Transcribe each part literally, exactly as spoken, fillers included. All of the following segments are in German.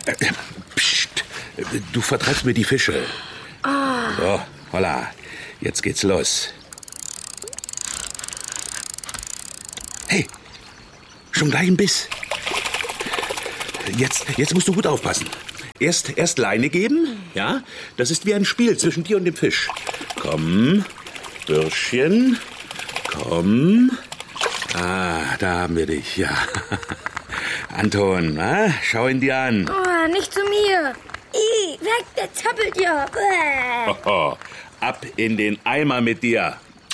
Psst, du vertreibst mir die Fische. Ah. So, holla, jetzt geht's los. Hey, schon gleich ein Biss. Jetzt, jetzt musst du gut aufpassen. Erst, erst Leine geben, ja? Das ist wie ein Spiel zwischen dir und dem Fisch. Komm, Bürschchen, komm. Ah, da haben wir dich, ja. Anton, na, schau ihn dir an. Oh, nicht zu mir. Ih, weg, der zappelt ja. Bäh. Oh, ab in den Eimer mit dir.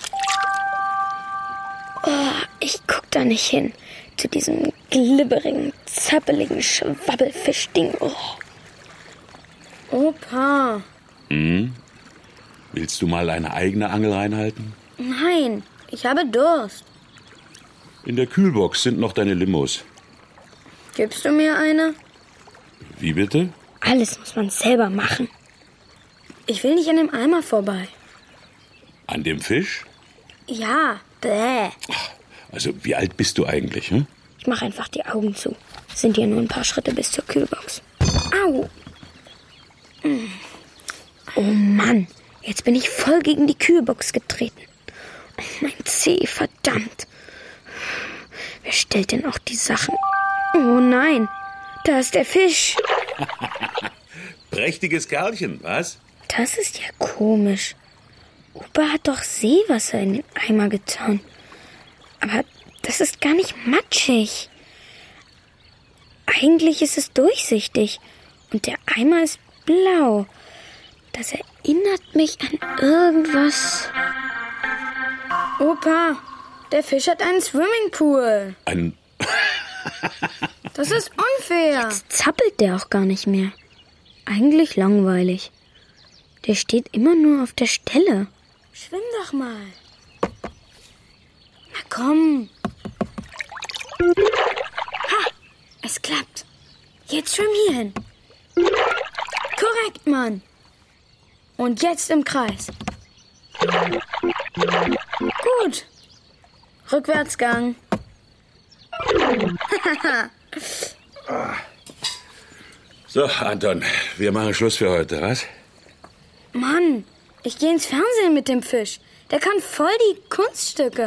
Oh, ich guck da nicht hin. Zu diesem glibberigen, zappeligen Schwabbelfischding. Oh. Opa. Hm? Willst du mal eine eigene Angel reinhalten? Nein, ich habe Durst. In der Kühlbox sind noch deine Limos. Gibst du mir eine? Wie bitte? Alles muss man selber machen. Ich will nicht an dem Eimer vorbei. An dem Fisch? Ja, bäh. Also, wie alt bist du eigentlich, hm? Ich mache einfach die Augen zu. Es sind ja nur ein paar Schritte bis zur Kühlbox. Au. Oh Mann, jetzt bin ich voll gegen die Kühlbox getreten. Oh, mein Zeh, verdammt. Wer stellt denn auch die Sachen? Oh nein, da ist der Fisch. Prächtiges Kerlchen, was? Das ist ja komisch. Opa hat doch Seewasser in den Eimer getan. Aber das ist gar nicht matschig. Eigentlich ist es durchsichtig. Und der Eimer ist blau. Das erinnert mich an irgendwas. Opa, der Fisch hat einen Swimmingpool. Ein... Das ist unfair. Jetzt zappelt der auch gar nicht mehr. Eigentlich langweilig. Der steht immer nur auf der Stelle. Schwimm doch mal. Na komm. Ha, es klappt. Jetzt schwimm hier hin. Korrekt, Mann. Und jetzt im Kreis. Gut. Rückwärtsgang. So, Anton, wir machen Schluss für heute, was? Mann, ich gehe ins Fernsehen mit dem Fisch. Der kann voll die Kunststücke.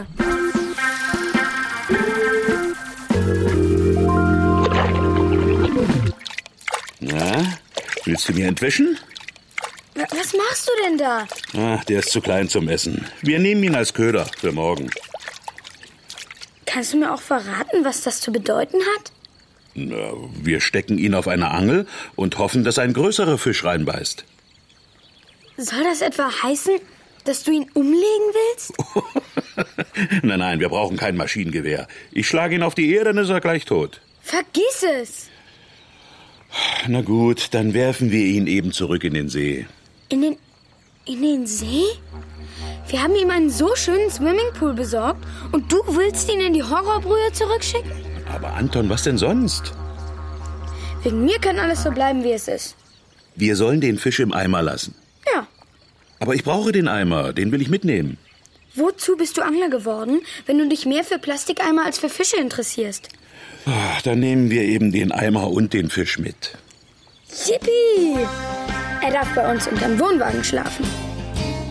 Na, willst du mir entwischen? Was machst du denn da? Ach, der ist zu klein zum Essen. Wir nehmen ihn als Köder für morgen. Kannst du mir auch verraten, was das zu bedeuten hat? Na, wir stecken ihn auf eine Angel und hoffen, dass ein größerer Fisch reinbeißt. Soll das etwa heißen, dass du ihn umlegen willst? Nein, nein, wir brauchen kein Maschinengewehr. Ich schlage ihn auf die Erde, dann ist er gleich tot. Vergiss es! Na gut, dann werfen wir ihn eben zurück in den See. In den... in den See? Wir haben ihm einen so schönen Swimmingpool besorgt und du willst ihn in die Horrorbrühe zurückschicken? Aber Anton, was denn sonst? Wegen mir kann alles so bleiben, wie es ist. Wir sollen den Fisch im Eimer lassen. Ja. Aber ich brauche den Eimer, den will ich mitnehmen. Wozu bist du Angler geworden, wenn du dich mehr für Plastikeimer als für Fische interessierst? Ach, dann nehmen wir eben den Eimer und den Fisch mit. Yippie! Er darf bei uns unterm Wohnwagen schlafen.